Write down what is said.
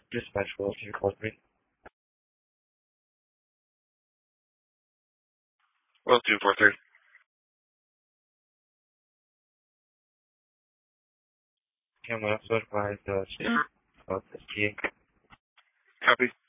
Dispatch Wilson, you called me. Well, 243. I'm going to notify the state of this team. Copy.